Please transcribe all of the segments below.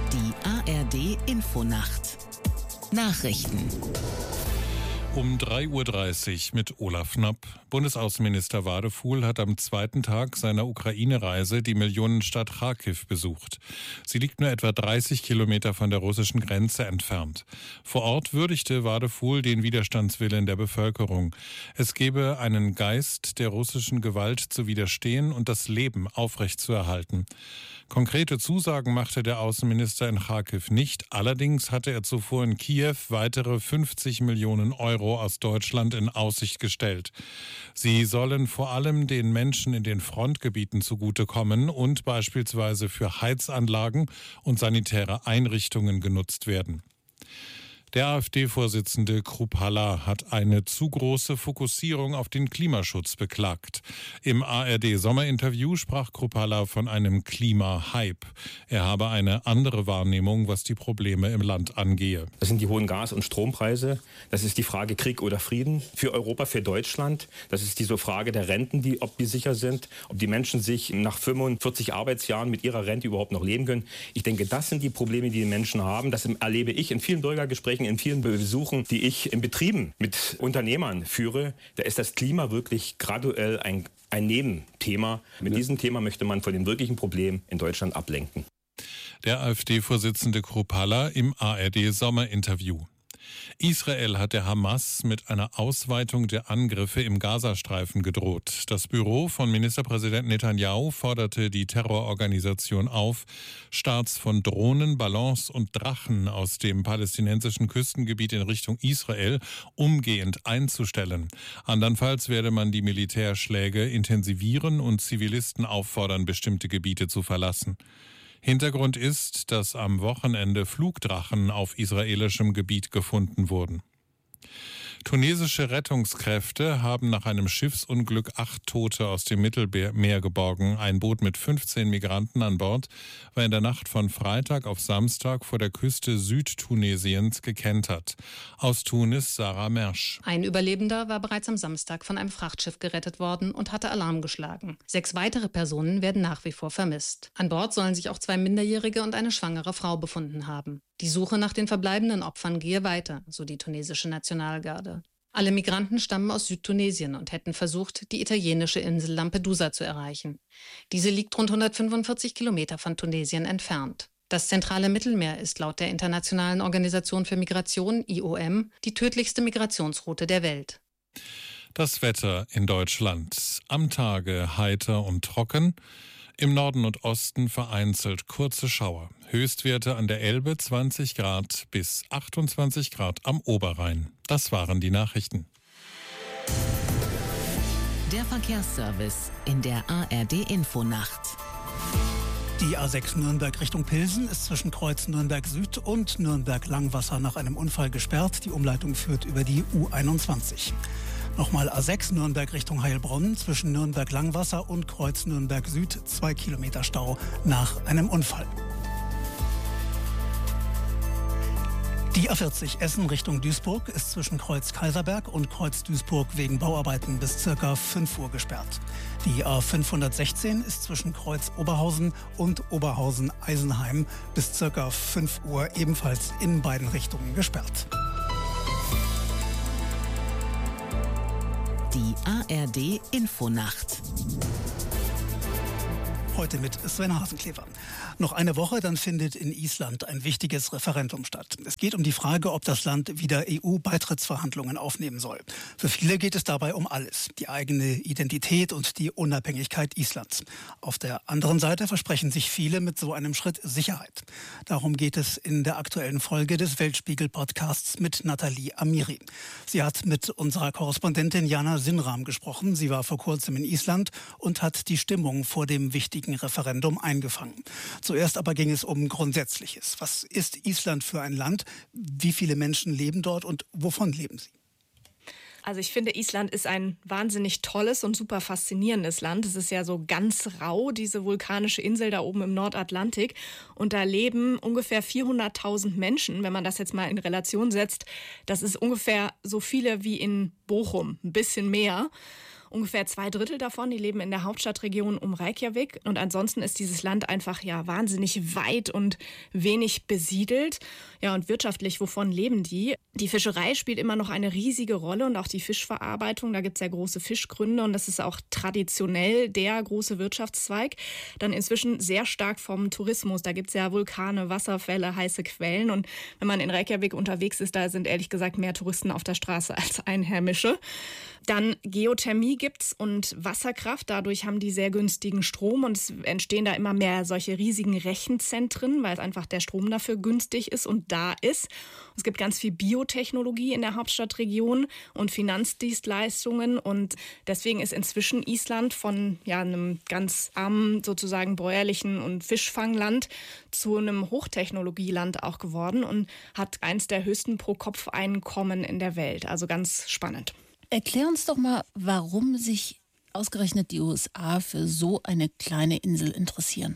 Die ARD Infonacht. Nachrichten. Um 3:30 Uhr mit Olaf Knapp. Bundesaußenminister Wadefuhl hat am zweiten Tag seiner Ukraine-Reise die Millionenstadt Charkiw besucht. Sie liegt nur etwa 30 Kilometer von der russischen Grenze entfernt. Vor Ort würdigte Wadefuhl den Widerstandswillen der Bevölkerung. Es gebe einen Geist, der russischen Gewalt zu widerstehen und das Leben aufrechtzuerhalten. Konkrete Zusagen machte der Außenminister in Charkiw nicht. Allerdings hatte er zuvor in Kiew weitere 50 Millionen Euro aus Deutschland in Aussicht gestellt. Sie sollen vor allem den Menschen in den Frontgebieten zugutekommen und beispielsweise für Heizanlagen und sanitäre Einrichtungen genutzt werden. Der AfD-Vorsitzende Kruppalla hat eine zu große Fokussierung auf den Klimaschutz beklagt. Im ARD-Sommerinterview sprach Kruppalla von einem Klimahype. Er habe eine andere Wahrnehmung, was die Probleme im Land angehe. Das sind die hohen Gas- und Strompreise. Das ist die Frage Krieg oder Frieden für Europa, für Deutschland. Das ist diese Frage der Renten, ob die sicher sind, ob die Menschen sich nach 45 Arbeitsjahren mit ihrer Rente überhaupt noch leben können. Ich denke, das sind die Probleme, die Menschen haben. Das erlebe ich in vielen Bürgergesprächen, in vielen Besuchen, die ich in Betrieben mit Unternehmern führe. Da ist das Klima wirklich graduell ein Nebenthema. Mit diesem Thema möchte man von den wirklichen Problemen in Deutschland ablenken. Der AfD-Vorsitzende Kruppalla im ARD-Sommerinterview. Israel hat der Hamas mit einer Ausweitung der Angriffe im Gazastreifen gedroht. Das Büro von Ministerpräsident Netanyahu forderte die Terrororganisation auf, Starts von Drohnen, Ballons und Drachen aus dem palästinensischen Küstengebiet in Richtung Israel umgehend einzustellen. Andernfalls werde man die Militärschläge intensivieren und Zivilisten auffordern, bestimmte Gebiete zu verlassen. Hintergrund ist, dass am Wochenende Flugdrachen auf israelischem Gebiet gefunden wurden. Tunesische Rettungskräfte haben nach einem Schiffsunglück 8 Tote aus dem Mittelmeer geborgen. Ein Boot mit 15 Migranten an Bord war in der Nacht von Freitag auf Samstag vor der Küste Südtunesiens gekentert. Aus Tunis Sarah Mersch. Ein Überlebender war bereits am Samstag von einem Frachtschiff gerettet worden und hatte Alarm geschlagen. 6 weitere Personen werden nach wie vor vermisst. An Bord sollen sich auch 2 Minderjährige und eine schwangere Frau befunden haben. Die Suche nach den verbleibenden Opfern gehe weiter, so die tunesische Nationalgarde. Alle Migranten stammen aus Südtunesien und hätten versucht, die italienische Insel Lampedusa zu erreichen. Diese liegt rund 145 Kilometer von Tunesien entfernt. Das zentrale Mittelmeer ist laut der Internationalen Organisation für Migration, IOM, die tödlichste Migrationsroute der Welt. Das Wetter in Deutschland. Am Tage heiter und trocken. Im Norden und Osten vereinzelt kurze Schauer. Höchstwerte an der Elbe 20 Grad bis 28 Grad am Oberrhein. Das waren die Nachrichten. Der Verkehrsservice in der ARD Infonacht. Die A6 Nürnberg Richtung Pilsen ist zwischen Kreuz Nürnberg Süd und Nürnberg Langwasser nach einem Unfall gesperrt. Die Umleitung führt über die U21. Nochmal A6 Nürnberg Richtung Heilbronn zwischen Nürnberg Langwasser und Kreuz Nürnberg Süd 2 Kilometer Stau nach einem Unfall. Die A40 Essen Richtung Duisburg ist zwischen Kreuz Kaiserberg und Kreuz Duisburg wegen Bauarbeiten bis ca. 5 Uhr gesperrt. Die A516 ist zwischen Kreuz Oberhausen und Oberhausen Eisenheim bis ca. 5 Uhr ebenfalls in beiden Richtungen gesperrt. Die ARD Infonacht. Heute mit Sven Hasenklever. Noch eine Woche, dann findet in Island ein wichtiges Referendum statt. Es geht um die Frage, ob das Land wieder EU-Beitrittsverhandlungen aufnehmen soll. Für viele geht es dabei um alles. Die eigene Identität und die Unabhängigkeit Islands. Auf der anderen Seite versprechen sich viele mit so einem Schritt Sicherheit. Darum geht es in der aktuellen Folge des Weltspiegel-Podcasts mit Nathalie Amiri. Sie hat mit unserer Korrespondentin Jana Sinram gesprochen. Sie war vor kurzem in Island und hat die Stimmung vor dem wichtigen Referendum eingefangen. Zuerst aber ging es um Grundsätzliches. Was ist Island für ein Land? Wie viele Menschen leben dort und wovon leben sie? Also ich finde, Island ist ein wahnsinnig tolles und super faszinierendes Land. Es ist ja so ganz rau, diese vulkanische Insel da oben im Nordatlantik. Und da leben ungefähr 400.000 Menschen, wenn man das jetzt mal in Relation setzt. Das ist ungefähr so viele wie in Bochum, ein bisschen mehr. Ungefähr 2/3 davon, die leben in der Hauptstadtregion um Reykjavik. Und ansonsten ist dieses Land einfach wahnsinnig weit und wenig besiedelt. Ja, und wirtschaftlich, wovon leben die? Die Fischerei spielt immer noch eine riesige Rolle und auch die Fischverarbeitung. Da gibt es ja große Fischgründe und das ist auch traditionell der große Wirtschaftszweig. Dann inzwischen sehr stark vom Tourismus. Da gibt es ja Vulkane, Wasserfälle, heiße Quellen. Und wenn man in Reykjavik unterwegs ist, da sind ehrlich gesagt mehr Touristen auf der Straße als Einheimische. Dann Geothermie gibt's und Wasserkraft. Dadurch haben die sehr günstigen Strom und es entstehen da immer mehr solche riesigen Rechenzentren, weil einfach der Strom dafür günstig ist und da ist. Es gibt ganz viel Biotechnologie in der Hauptstadtregion und Finanzdienstleistungen und deswegen ist inzwischen Island von einem ganz armen, sozusagen bäuerlichen und Fischfangland zu einem Hochtechnologieland auch geworden und hat eins der höchsten Pro-Kopf-Einkommen in der Welt. Also ganz spannend. Erklär uns doch mal, warum sich ausgerechnet die USA für so eine kleine Insel interessieren.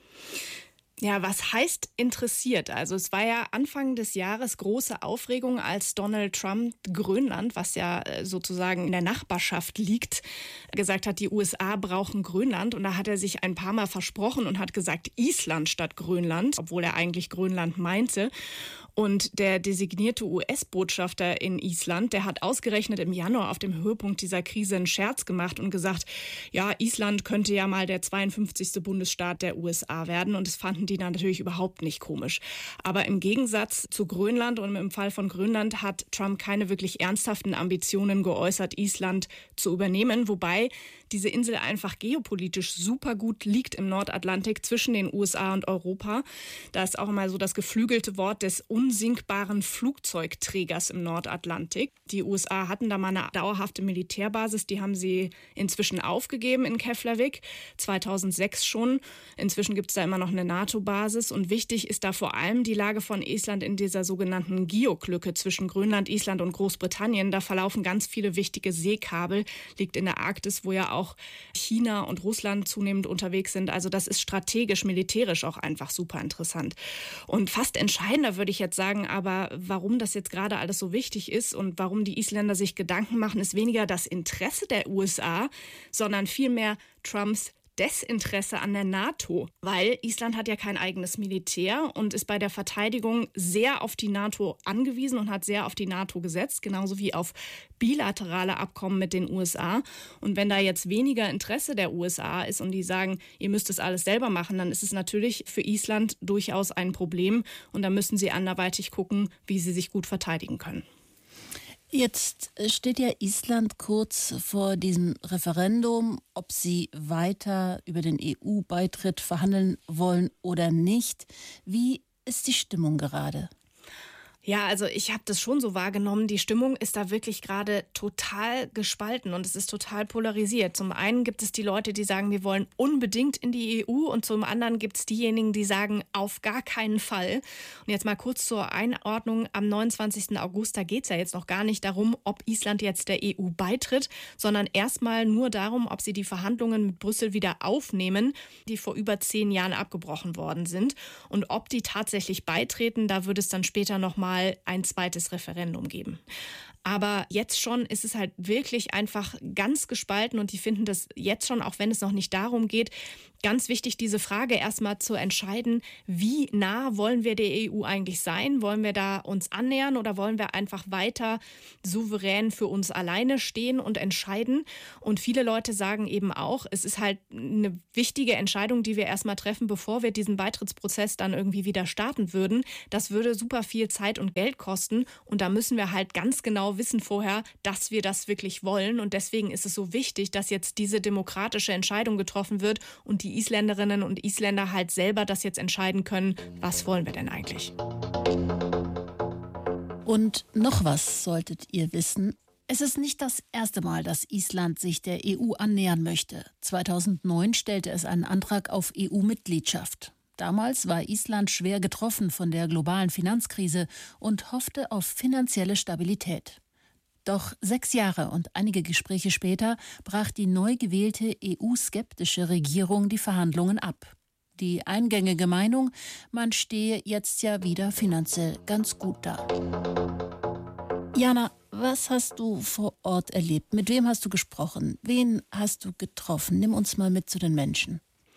Ja, was heißt interessiert? Also es war ja Anfang des Jahres große Aufregung, als Donald Trump Grönland, was ja sozusagen in der Nachbarschaft liegt, gesagt hat, die USA brauchen Grönland. Und da hat er sich ein paar Mal versprochen und hat gesagt Island statt Grönland, obwohl er eigentlich Grönland meinte. Und der designierte US-Botschafter in Island, der hat ausgerechnet im Januar auf dem Höhepunkt dieser Krise einen Scherz gemacht und gesagt, ja, Island könnte ja mal der 52. Bundesstaat der USA werden. Und das fanden die dann natürlich überhaupt nicht komisch. Aber im Gegensatz zu Grönland und im Fall von Grönland hat Trump keine wirklich ernsthaften Ambitionen geäußert, Island zu übernehmen. Wobei diese Insel einfach geopolitisch super gut liegt im Nordatlantik zwischen den USA und Europa. Da ist auch immer so das geflügelte Wort des unsinkbaren Flugzeugträgers im Nordatlantik. Die USA hatten da mal eine dauerhafte Militärbasis, die haben sie inzwischen aufgegeben in Keflavik, 2006 schon. Inzwischen gibt es da immer noch eine NATO-Basis und wichtig ist da vor allem die Lage von Island in dieser sogenannten Geoklücke zwischen Grönland, Island und Großbritannien. Da verlaufen ganz viele wichtige Seekabel, liegt in der Arktis, wo ja auch China und Russland zunehmend unterwegs sind. Also das ist strategisch, militärisch auch einfach super interessant. Und fast entscheidender würde ich jetzt sagen, aber warum das jetzt gerade alles so wichtig ist und warum die Isländer sich Gedanken machen, ist weniger das Interesse der USA, sondern vielmehr Trumps Desinteresse an der NATO, weil Island hat ja kein eigenes Militär und ist bei der Verteidigung sehr auf die NATO angewiesen und hat sehr auf die NATO gesetzt, genauso wie auf bilaterale Abkommen mit den USA. Und wenn da jetzt weniger Interesse der USA ist und die sagen, ihr müsst es alles selber machen, dann ist es natürlich für Island durchaus ein Problem und da müssen sie anderweitig gucken, wie sie sich gut verteidigen können. Jetzt steht ja Island kurz vor diesem Referendum, ob sie weiter über den EU-Beitritt verhandeln wollen oder nicht. Wie ist die Stimmung gerade? Ja, also ich habe das schon so wahrgenommen. Die Stimmung ist da wirklich gerade total gespalten und es ist total polarisiert. Zum einen gibt es die Leute, die sagen, wir wollen unbedingt in die EU und zum anderen gibt es diejenigen, die sagen, auf gar keinen Fall. Und jetzt mal kurz zur Einordnung. Am 29. August, da geht es ja jetzt noch gar nicht darum, ob Island jetzt der EU beitritt, sondern erstmal nur darum, ob sie die Verhandlungen mit Brüssel wieder aufnehmen, die vor über 10 Jahren abgebrochen worden sind. Und ob die tatsächlich beitreten, da würde es dann später nochmal ein zweites Referendum geben. Aber jetzt schon ist es halt wirklich einfach ganz gespalten und die finden das jetzt schon, auch wenn es noch nicht darum geht, ganz wichtig, diese Frage erstmal zu entscheiden, wie nah wollen wir der EU eigentlich sein? Wollen wir da uns annähern oder wollen wir einfach weiter souverän für uns alleine stehen und entscheiden? Und viele Leute sagen eben auch, es ist halt eine wichtige Entscheidung, die wir erstmal treffen, bevor wir diesen Beitrittsprozess dann irgendwie wieder starten würden. Das würde super viel Zeit und Geld kosten und da müssen wir halt ganz genau wissen vorher, dass wir das wirklich wollen. Und deswegen ist es so wichtig, dass jetzt diese demokratische Entscheidung getroffen wird und die Isländerinnen und Isländer halt selber das jetzt entscheiden können, was wollen wir denn eigentlich. Und noch was solltet ihr wissen. Es ist nicht das erste Mal, dass Island sich der EU annähern möchte. 2009 stellte es einen Antrag auf EU-Mitgliedschaft. Damals war Island schwer getroffen von der globalen Finanzkrise und hoffte auf finanzielle Stabilität. Doch 6 Jahre und einige Gespräche später brach die neu gewählte EU-skeptische Regierung die Verhandlungen ab. Die eingängige Meinung, man stehe jetzt ja wieder finanziell ganz gut da. Jana, was hast du vor Ort erlebt? Mit wem hast du gesprochen? Wen hast du getroffen? Nimm uns mal mit zu den Menschen.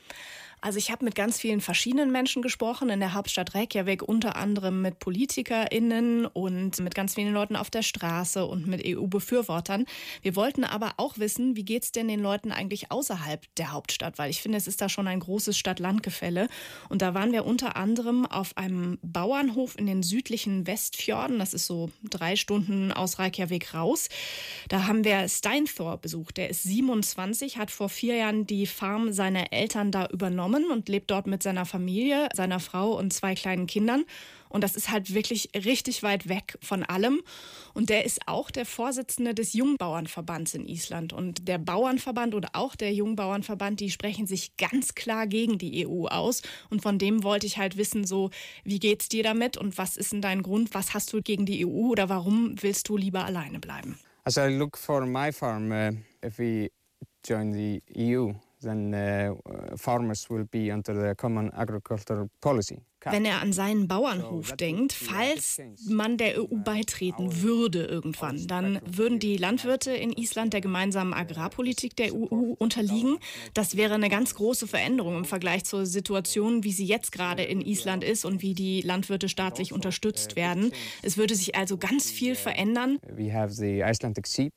Also ich habe mit ganz vielen verschiedenen Menschen gesprochen in der Hauptstadt Reykjavik, unter anderem mit PolitikerInnen und mit ganz vielen Leuten auf der Straße und mit EU-Befürwortern. Wir wollten aber auch wissen, wie geht's denn den Leuten eigentlich außerhalb der Hauptstadt? Weil ich finde, es ist da schon ein großes Stadt-Land-Gefälle. Und da waren wir unter anderem auf einem Bauernhof in den südlichen Westfjorden. Das ist so 3 Stunden aus Reykjavik raus. Da haben wir Steinthor besucht. Der ist 27, hat vor 4 Jahren die Farm seiner Eltern da übernommen und lebt dort mit seiner Familie, seiner Frau und 2 kleinen Kindern. Und das ist halt wirklich richtig weit weg von allem. Und der ist auch der Vorsitzende des Jungbauernverbands in Island. Und der Bauernverband oder auch der Jungbauernverband, die sprechen sich ganz klar gegen die EU aus. Und von dem wollte ich halt wissen, so, wie geht's dir damit und was ist denn dein Grund? Was hast du gegen die EU oder warum willst du lieber alleine bleiben? As I look for my farm, if we join the EU, then farmers will be under the Common Agricultural Policy. Wenn er an seinen Bauernhof denkt, falls man der EU beitreten würde irgendwann, dann würden die Landwirte in Island der gemeinsamen Agrarpolitik der EU unterliegen. Das wäre eine ganz große Veränderung im Vergleich zur Situation, wie sie jetzt gerade in Island ist und wie die Landwirte staatlich unterstützt werden. Es würde sich also ganz viel verändern. We have the Icelandic sheep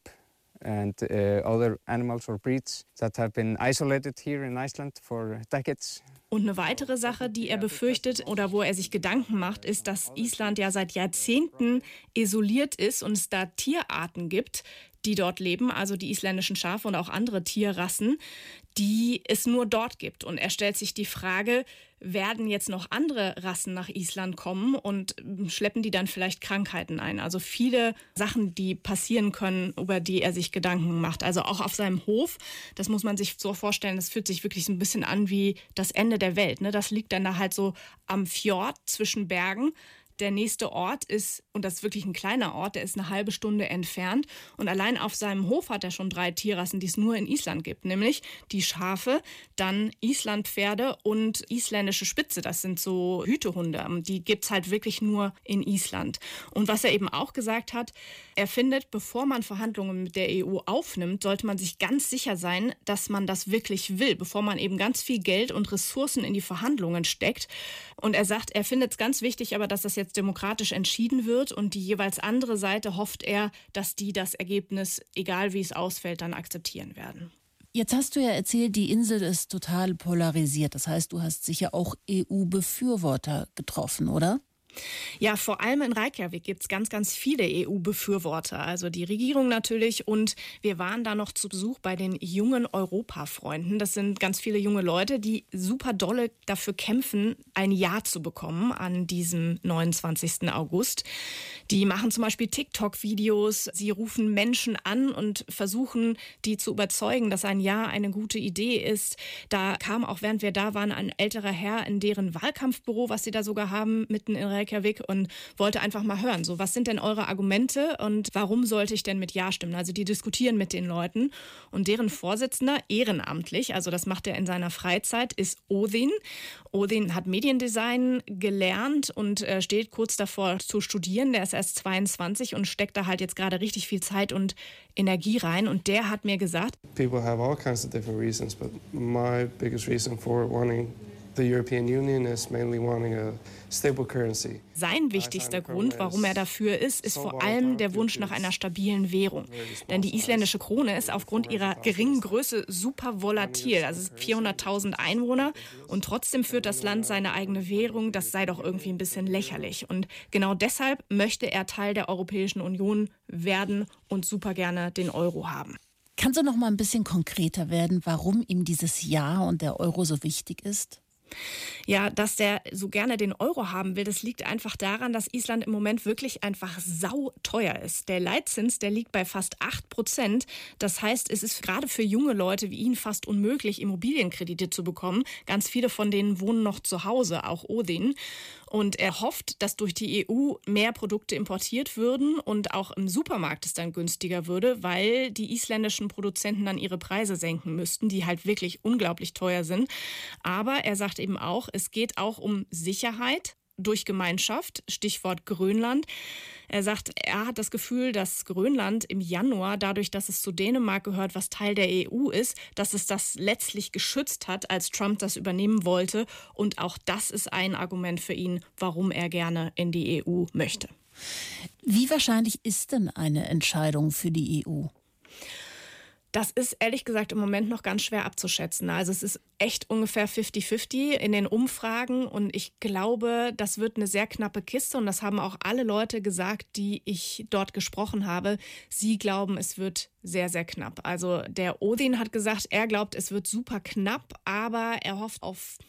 and other animals or breeds that have been isolated here in Iceland for decades. Und eine weitere Sache, die er befürchtet oder wo er sich Gedanken macht, ist, dass Island ja seit Jahrzehnten isoliert ist und es da Tierarten gibt, die dort leben, also die isländischen Schafe und auch andere Tierrassen, die es nur dort gibt. Und er stellt sich die Frage, werden jetzt noch andere Rassen nach Island kommen und schleppen die dann vielleicht Krankheiten ein? Also viele Sachen, die passieren können, über die er sich Gedanken macht. Also auch auf seinem Hof, das muss man sich so vorstellen, das fühlt sich wirklich so ein bisschen an wie das Ende der Welt. Ne? Das liegt dann da halt so am Fjord zwischen Bergen. Der nächste Ort ist, und das ist wirklich ein kleiner Ort, der ist eine halbe Stunde entfernt. Und allein auf seinem Hof hat er schon 3 Tierrassen, die es nur in Island gibt. Nämlich die Schafe, dann Islandpferde und isländische Spitze. Das sind so Hütehunde. Die gibt es halt wirklich nur in Island. Und was er eben auch gesagt hat, er findet, bevor man Verhandlungen mit der EU aufnimmt, sollte man sich ganz sicher sein, dass man das wirklich will, bevor man eben ganz viel Geld und Ressourcen in die Verhandlungen steckt. Und er sagt, er findet es ganz wichtig, aber dass das jetzt demokratisch entschieden wird und die jeweils andere Seite hofft er, dass die das Ergebnis, egal wie es ausfällt, dann akzeptieren werden. Jetzt hast du ja erzählt, die Insel ist total polarisiert. Das heißt, du hast sicher auch EU-Befürworter getroffen, oder? Ja, vor allem in Reykjavik gibt es ganz, ganz viele EU-Befürworter, also die Regierung natürlich. Und wir waren da noch zu Besuch bei den jungen Europafreunden. Das sind ganz viele junge Leute, die super dolle dafür kämpfen, ein Ja zu bekommen an diesem 29. August. Die machen zum Beispiel TikTok-Videos, sie rufen Menschen an und versuchen, die zu überzeugen, dass ein Ja eine gute Idee ist. Da kam auch, während wir da waren, ein älterer Herr in deren Wahlkampfbüro, was sie da sogar haben, mitten in Reykjavik und wollte einfach mal hören, so, was sind denn eure Argumente und warum sollte ich denn mit Ja stimmen? Also die diskutieren mit den Leuten und deren Vorsitzender, ehrenamtlich, also das macht er in seiner Freizeit, ist Odin. Odin hat Mediendesign gelernt und steht kurz davor zu studieren. Der ist erst 22 und steckt da halt jetzt gerade richtig viel Zeit und Energie rein. Und der hat mir gesagt, People have all kinds of different reasons, but my biggest reason for wanting the European Union is mainly wanting a stable currency. Sein wichtigster Grund, warum er dafür ist vor allem der Wunsch nach einer stabilen Währung. Denn die isländische Krone ist aufgrund ihrer geringen Größe super volatil. Also es sind 400.000 Einwohner und trotzdem führt das Land seine eigene Währung. Das sei doch irgendwie ein bisschen lächerlich. Und genau deshalb möchte er Teil der Europäischen Union werden und super gerne den Euro haben. Kannst du noch mal ein bisschen konkreter werden, warum ihm dieses Ja und der Euro so wichtig ist? Ja, dass der so gerne den Euro haben will, das liegt einfach daran, dass Island im Moment wirklich einfach sauteuer ist. Der Leitzins, der liegt bei fast 8%. Das heißt, es ist gerade für junge Leute wie ihn fast unmöglich, Immobilienkredite zu bekommen. Ganz viele von denen wohnen noch zu Hause, auch Odin. Und er hofft, dass durch die EU mehr Produkte importiert würden und auch im Supermarkt es dann günstiger würde, weil die isländischen Produzenten dann ihre Preise senken müssten, die halt wirklich unglaublich teuer sind. Aber er sagt eben auch, es geht auch um Sicherheit. durch Gemeinschaft, Stichwort Grönland. Er sagt, er hat das Gefühl, dass Grönland im Januar, dadurch, dass es zu Dänemark gehört, was Teil der EU ist, dass es das letztlich geschützt hat, als Trump das übernehmen wollte. Und auch das ist ein Argument für ihn, warum er gerne in die EU möchte. Wie wahrscheinlich ist denn eine Entscheidung für die EU? Das ist ehrlich gesagt im Moment noch ganz schwer abzuschätzen. Also es ist echt ungefähr 50-50 in den Umfragen und ich glaube, das wird eine sehr knappe Kiste und das haben auch alle Leute gesagt, die ich dort gesprochen habe. Sie glauben, es wird sehr, sehr knapp. Also der Odin hat gesagt, er glaubt, es wird super knapp, aber er hofft auf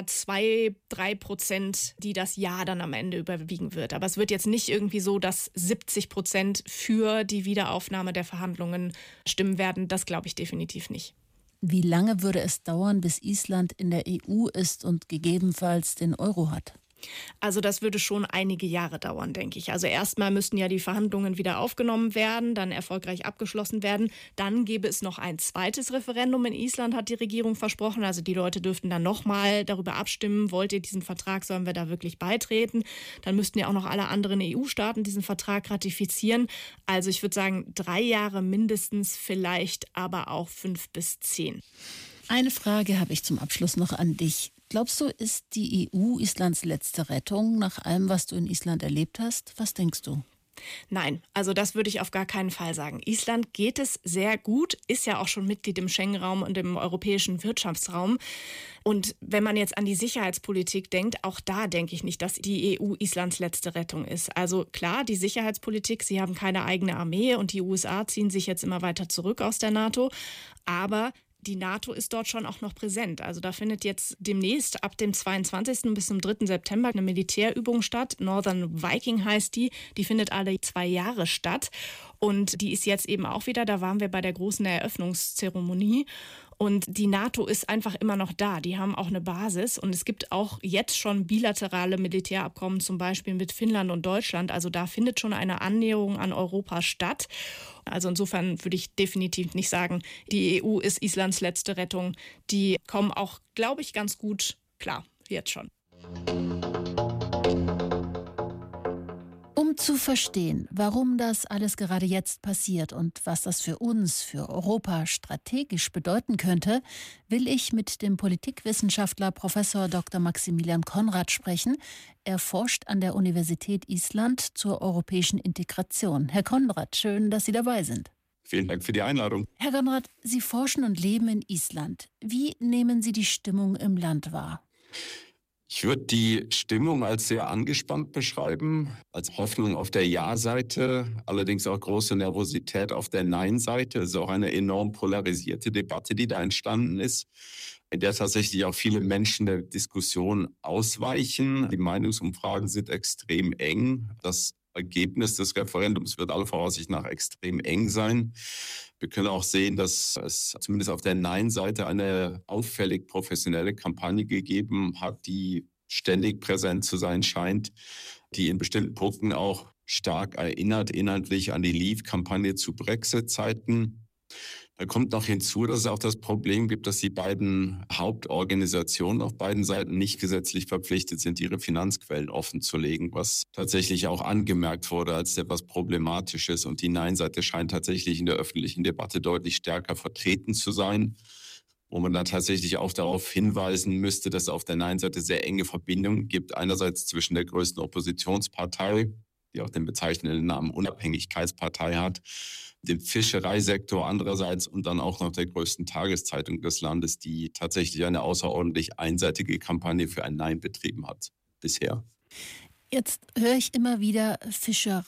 2-3%, die das Ja dann am Ende überwiegen wird. Aber es wird jetzt nicht irgendwie so, dass 70% für die Wiederaufnahme der Verhandlungen stimmen werden. Das glaube ich definitiv nicht. Wie lange würde es dauern, bis Island in der EU ist und gegebenenfalls den Euro hat? Also das würde schon einige Jahre dauern, denke ich. Also erstmal müssten ja die Verhandlungen wieder aufgenommen werden, dann erfolgreich abgeschlossen werden. Dann gäbe es noch ein zweites Referendum in Island, hat die Regierung versprochen. Also die Leute dürften dann nochmal darüber abstimmen, wollt ihr diesen Vertrag, sollen wir da wirklich beitreten? Dann müssten ja auch noch alle anderen EU-Staaten diesen Vertrag ratifizieren. Also ich würde sagen 3 Jahre mindestens, vielleicht aber auch 5 bis 10. Eine Frage habe ich zum Abschluss noch an dich. Glaubst du, ist die EU Islands letzte Rettung nach allem, was du in Island erlebt hast? Was denkst du? Nein, also das würde ich auf gar keinen Fall sagen. Island geht es sehr gut, ist ja auch schon Mitglied im Schengen-Raum und im europäischen Wirtschaftsraum. Und wenn man jetzt an die Sicherheitspolitik denkt, auch da denke ich nicht, dass die EU Islands letzte Rettung ist. Also klar, die Sicherheitspolitik, sie haben keine eigene Armee und die USA ziehen sich jetzt immer weiter zurück aus der NATO. Aber die NATO ist dort schon auch noch präsent. Also da findet jetzt demnächst ab dem 22. bis zum 3. September eine Militärübung statt. Northern Viking heißt die. Die findet alle 2 Jahre statt. Und die ist jetzt eben auch wieder, da waren wir bei der großen Eröffnungszeremonie. Und die NATO ist einfach immer noch da. Die haben auch eine Basis. Und es gibt auch jetzt schon bilaterale Militärabkommen, zum Beispiel mit Finnland und Deutschland. Also da findet schon eine Annäherung an Europa statt. Also insofern würde ich definitiv nicht sagen, die EU ist Islands letzte Rettung. Die kommen auch, glaube ich, ganz gut klar, jetzt schon. Um zu verstehen, warum das alles gerade jetzt passiert und was das für uns, für Europa strategisch bedeuten könnte, will ich mit dem Politikwissenschaftler Prof. Dr. Maximilian Konrad sprechen. Er forscht an der Universität Island zur europäischen Integration. Herr Konrad, schön, dass Sie dabei sind. Vielen Dank für die Einladung. Herr Konrad, Sie forschen und leben in Island. Wie nehmen Sie die Stimmung im Land wahr? Ich würde die Stimmung als sehr angespannt beschreiben, als Hoffnung auf der Ja-Seite, allerdings auch große Nervosität auf der Nein-Seite. Es ist auch eine enorm polarisierte Debatte, die da entstanden ist, in der tatsächlich auch viele Menschen der Diskussion ausweichen. Die Meinungsumfragen sind extrem eng. Das Ergebnis des Referendums wird aller Voraussicht nach extrem eng sein. Wir können auch sehen, dass es zumindest auf der Nein-Seite eine auffällig professionelle Kampagne gegeben hat, die ständig präsent zu sein scheint, die in bestimmten Punkten auch stark erinnert, inhaltlich an die Leave-Kampagne zu Brexit-Zeiten. Da kommt noch hinzu, dass es auch das Problem gibt, dass die beiden Hauptorganisationen auf beiden Seiten nicht gesetzlich verpflichtet sind, ihre Finanzquellen offenzulegen, was tatsächlich auch angemerkt wurde als etwas Problematisches. Und die Nein-Seite scheint tatsächlich in der öffentlichen Debatte deutlich stärker vertreten zu sein, wo man dann tatsächlich auch darauf hinweisen müsste, dass es auf der Nein-Seite sehr enge Verbindungen gibt. Einerseits zwischen der größten Oppositionspartei, die auch den bezeichnenden Namen Unabhängigkeitspartei hat, dem Fischereisektor andererseits und dann auch noch der größten Tageszeitung des Landes, die tatsächlich eine außerordentlich einseitige Kampagne für ein Nein betrieben hat bisher. Jetzt höre ich immer wieder Fischerei.